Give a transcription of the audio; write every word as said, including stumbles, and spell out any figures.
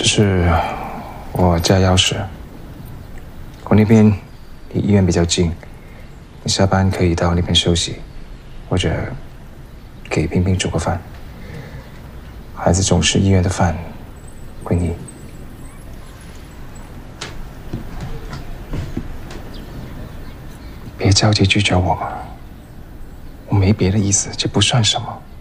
这是我家钥匙，我那边离医院比较近，你下班可以到那边休息，或者给冰冰煮个饭。孩子总是医院的饭，归你。别着急拒绝我嘛，我没别的意思，这不算什么。